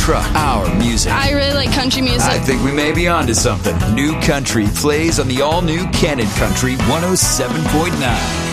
truck, our music. I really like country music. I think we may be onto something. New Country plays on the all-new Canon Country 107.9.